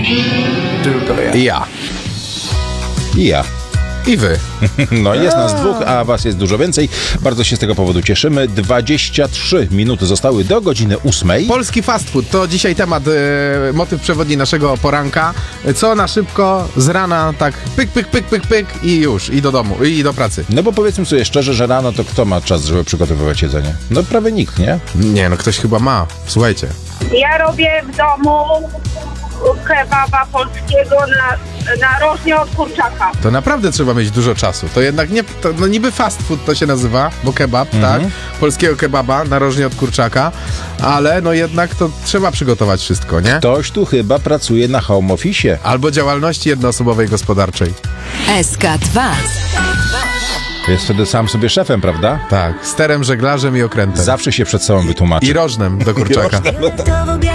Tylko ja. I ja. I ja. I wy. No jest nas dwóch, a was jest dużo więcej. Bardzo się z tego powodu cieszymy. 23 minuty zostały do godziny 8. Polski fast food to dzisiaj temat, motyw przewodni naszego poranka. Co na szybko, z rana tak pyk, pyk, pyk, pyk, pyk i już, i do domu, i do pracy. No bo powiedzmy sobie szczerze, że rano to kto ma czas, żeby przygotowywać jedzenie? No prawie nikt, nie? Nie, no ktoś chyba ma. Słuchajcie. Ja robię w domu kebaba polskiego narożnie od kurczaka. To naprawdę trzeba mieć dużo czasu. To jednak nie, to, no niby fast food to się nazywa, bo kebab, tak? Polskiego kebaba, narożnie od kurczaka, ale no jednak to trzeba przygotować wszystko, nie? Ktoś tu chyba pracuje na home office. Albo działalności jednoosobowej gospodarczej. SK2. Jest wtedy sam sobie szefem, prawda? Tak, sterem, żeglarzem i okrętem. Zawsze się przed sobą wytłumaczy. I rożnem do kurczaka.